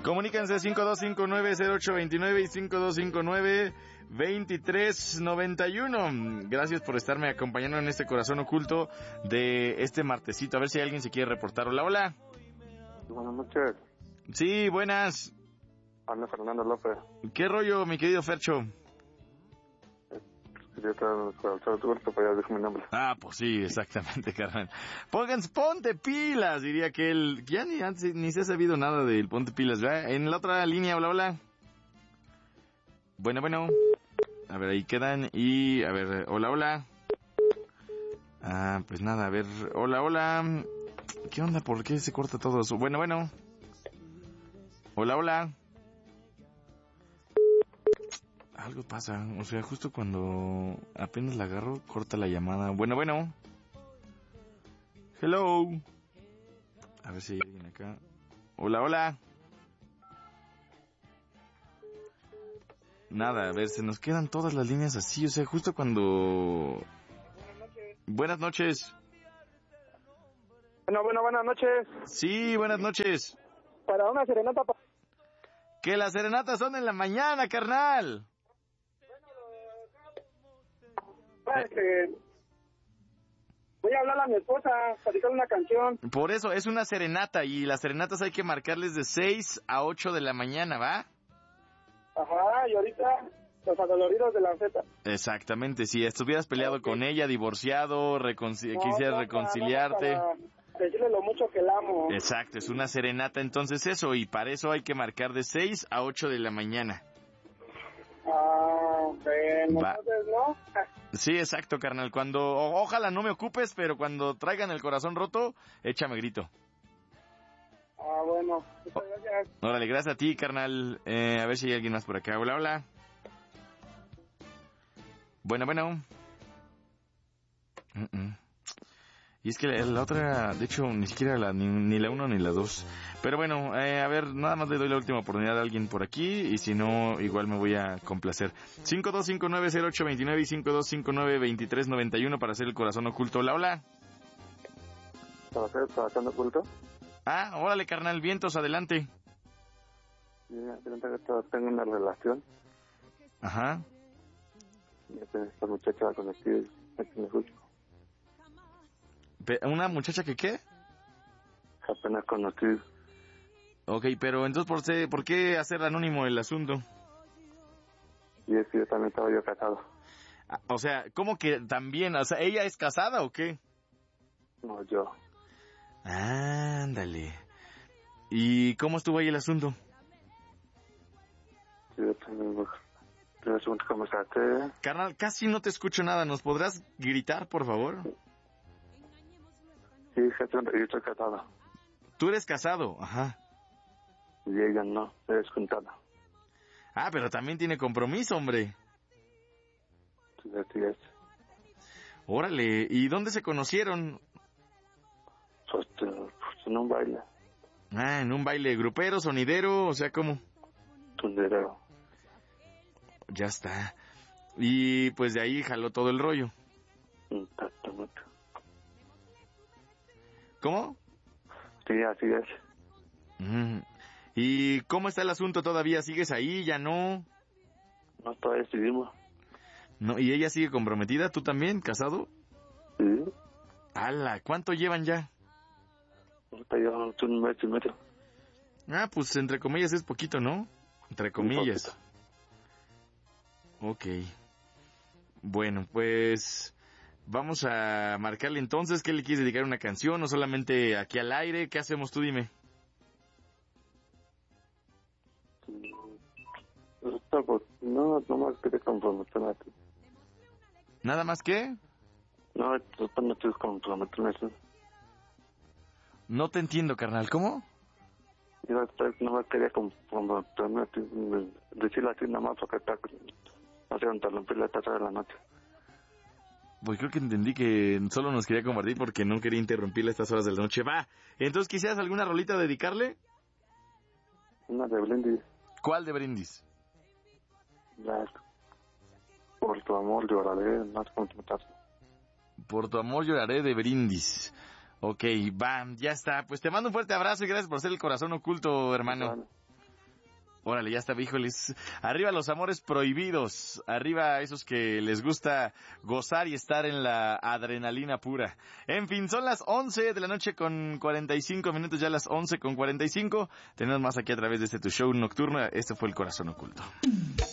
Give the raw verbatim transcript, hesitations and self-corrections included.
Comuníquense cinco dos cinco nueve cero ocho dos nueve y cinco dos cinco nueve dos tres nueve uno. Gracias por estarme acompañando en este corazón oculto de este martesito. A ver si alguien se quiere reportar. Hola, hola. Buenas noches. Sí, buenas. Habla Fernando López. ¿Qué rollo, mi querido Fercho? Quería tratar tu para ya dijo mi nombre. Ah, pues sí, exactamente, carnal. Pónganse, ponte pilas, diría que él. Ya ni, ni se ha sabido nada del ponte pilas, ¿verdad? En la otra línea, hola, hola. Bueno, bueno. A ver, ahí quedan. Y, a ver, hola, hola. Ah, pues nada, a ver, hola, hola. ¿Qué onda? ¿Por qué se corta todo eso? Bueno, bueno. Hola, hola. Algo pasa, o sea, justo cuando apenas la agarro, corta la llamada. Bueno, bueno. Hello. A ver si hay alguien acá. Hola, hola. Nada, a ver, se nos quedan todas las líneas así, o sea, justo cuando... Buenas noches. Bueno, bueno, buenas noches. Sí, buenas noches. Para una serenata. Pa... Que las serenatas son en la mañana, carnal. Este, voy a hablar a mi esposa, para dedicarle una canción. Por eso, es una serenata y las serenatas hay que marcarles de seis a ocho de la mañana, ¿va? Ajá, y ahorita los adoloridos de la Z. Exactamente, si estuvieras peleado okay. con ella, divorciado, reconci- no, quisieras no, reconciliarte. No, decirle lo mucho que la amo. Exacto, es una serenata, entonces eso, y para eso hay que marcar de seis a ocho de la mañana. Ah, bueno, Va. entonces, ¿no? Sí, exacto, carnal. Cuando, o, ojalá no me ocupes, pero cuando traigan el corazón roto, échame grito. Ah, bueno, muchas gracias. Órale, gracias a ti, carnal. Eh, a ver si hay alguien más por acá. Hola, hola. Bueno, bueno. Uh-uh. Y es que la, la otra, de hecho, ni siquiera la, ni, ni la uno ni la dos. Pero bueno, eh, a ver, nada más le doy la última oportunidad a alguien por aquí. Y si no, igual me voy a complacer. cinco dos cinco nueve cero ocho dos nueve y cinco dos cinco nueve dos tres nueve uno para hacer el corazón oculto. Hola, hola. ¿Para hacer el corazón oculto? Ah, órale, carnal, vientos, adelante. Sí, tengo una relación. Ajá. Y esta muchacha con la que me escucho. ¿Una muchacha que qué? Apenas conocí. Ok, pero entonces, ¿por qué, ¿por qué hacer anónimo el asunto? Y es que yo también estaba yo casado. Ah, o sea, ¿cómo que también? O sea, ¿ella es casada o qué? No, yo. Ándale. ¿Y cómo estuvo ahí el asunto? Sí, yo también... ¿Cómo saqué? Carnal, casi no te escucho nada. ¿Nos podrás gritar, por favor? Sí, yo estoy casado. ¿Tú eres casado? Ajá. Y ella no, es juntada. Ah, pero también tiene compromiso, hombre. Sí, así es. Órale, ¿y dónde se conocieron? Pues, pues en un baile. Ah, en un baile grupero, sonidero, o sea, ¿cómo? Sonidero. Ya está. Y pues de ahí jaló todo el rollo. Exactamente. ¿Cómo? Sí, así es. Mm. ¿Y cómo está el asunto todavía? ¿Sigues ahí? ¿Ya no? No, todavía seguimos. No, ¿y ella sigue comprometida? ¿Tú también? ¿Casado? Sí. ¡Hala! ¿Cuánto llevan ya? Ahorita llevamos un mes y medio. Ah, pues entre comillas es poquito, ¿no? Entre comillas. Ok. Bueno, pues vamos a marcarle entonces. ¿Qué le quieres dedicar una canción o solamente aquí al aire? ¿Qué hacemos? Tú dime. No, no más que te comprometerme a ti. ¿Nada más qué? No, tú no te comprometerme a ti. No te entiendo, carnal. ¿Cómo? Yo no me quería comprometerme a ti. Decirle así nada más porque está... No sé, interrumpirle a esta hora de la noche. Pues creo que entendí que solo nos quería compartir porque no quería interrumpirle a estas horas de la noche. Va, entonces, ¿quisieras alguna rolita dedicarle? Una de Brindis. ¿Cuál de Brindis? La... Por tu amor lloraré, no te comprometas. Por tu amor lloraré de Brindis. Ok, va, ya está. Pues te mando un fuerte abrazo y gracias por ser el corazón oculto, hermano. Vale. Órale, ya está, híjoles. Arriba los amores prohibidos. Arriba esos que les gusta gozar y estar en la adrenalina pura. En fin, son las once de la noche con cuarenta y cinco minutos, ya las once con cuarenta y cinco. Tenemos más aquí a través de este tu show nocturno. Este fue El Corazón Oculto.